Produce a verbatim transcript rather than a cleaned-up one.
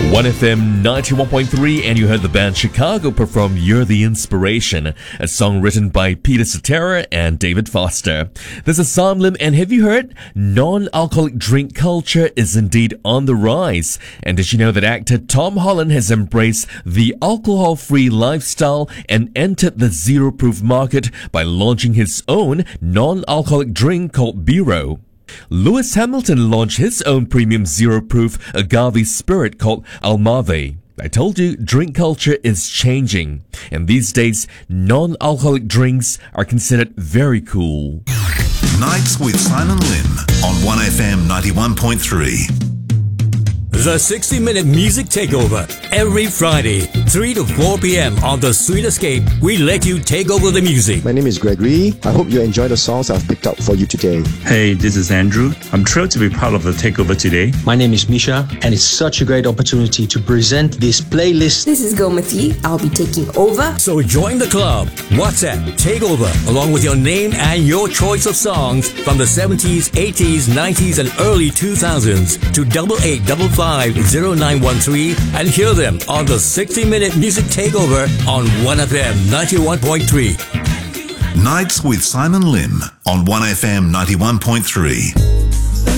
one F M ninety-one point three, and you heard the band Chicago perform You're the Inspiration, a song written by Peter Cetera and David Foster. This is Sam Lim, and have you heard? Non-alcoholic drink culture is indeed on the rise. And did you know that actor Tom Holland has embraced the alcohol-free lifestyle and entered the zero-proof market by launching his own non-alcoholic drink called Biro? Lewis Hamilton launched his own premium zero-proof agave spirit called Almave. I told you, drink culture is changing, and these days, non-alcoholic drinks are considered very cool. Nights with Simon Lim on one F M ninety-one point three. The sixty minute Music Takeover. Every Friday, three to four p.m. on The Sweet Escape, we let you take over the music. My name is Gregory. I hope you enjoy the songs I've picked up for you today. Hey, this is Andrew. I'm thrilled to be part of the takeover today. My name is Misha, and it's such a great opportunity to present this playlist. This is Gomati. I'll be taking over. So join the club. WhatsApp Takeover, along with your name and your choice of songs from the seventies, eighties, nineties, and early two thousands to double eight double five zero nine one three, and hear them on the sixty minute Music Takeover on one F M ninety-one point three. Nights with Simon Lim on one F M ninety-one point three.